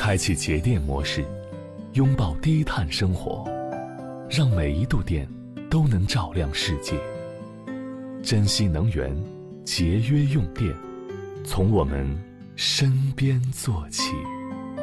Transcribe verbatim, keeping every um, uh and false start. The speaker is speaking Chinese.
开启节电模式，拥抱低碳生活，让每一度电都能照亮世界。珍惜能源，节约用电，从我们身边做起。